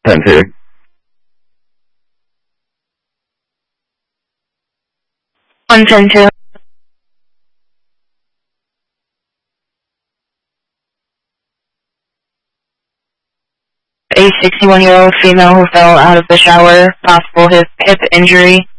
10-2. On 10-2. A 61-year-old female who fell out of the shower, possible hip injury.